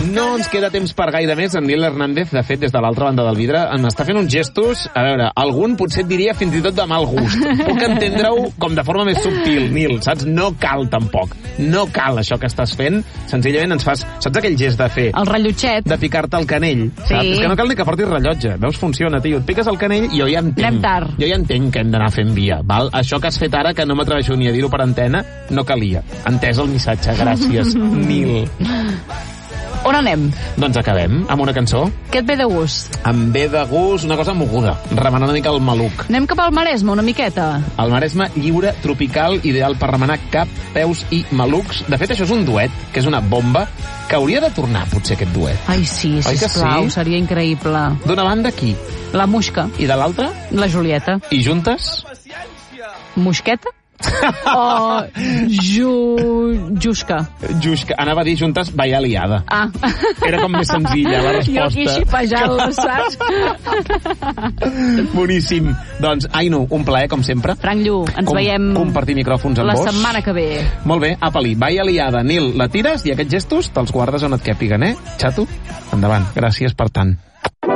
No ens queda temps per gaire més. En Nil Hernández, de fet, des de l'altra banda del vidre, m'està fent uns gestos, a veure, algun potser et diria fins i tot de mal gust. Puc entendre-ho com de forma més subtil, Nil, saps? No cal, tampoc. No cal això que estàs fent. Senzillament ens fas... Saps aquell gest de fer? El rellotxet. De picar-te el canell, saps? Sí. És que no cal ni que portis rellotge. Veus, funciona, tio. Et piques el canell i jo ja entenc. Anem tard. Jo ja entenc que hem d'anar fent via, val? Això que has fet ara, que no m'atreveixo ni a dir-ho per antena, no calia. Entès el missatge. Gràcies, Nil. On anem? Doncs acabem amb una cançó. Què et ve de gust? Em ve de gust una cosa moguda, remenant una mica el maluc. Anem cap al Maresme, una miqueta. El Maresme lliure, tropical, ideal per remenar cap, peus i malucs. De fet, això és un duet, que és una bomba, que hauria de tornar, potser, aquest duet. Ai, sí, Oi que sisplau, sí? seria increïble. D'una banda, qui? La Muixca, I de l'altra? la Julieta. I juntes? Musqueta? O Jusca. Jusca. Anava a dir juntes, vaya liada. Ah. Era com més senzilla, la resposta. Jo aquí xipejant-la, saps? Boníssim. Doncs, Ainu, un plaer, com sempre. Frank Llu, ens veiem Compartir micròfons amb la vos. setmana que ve. Molt bé, apa-li, vaya liada. Nil, la tires i aquests gestos te'ls guardes on et quèpiguen, eh? Xato, endavant. Gràcies per tant.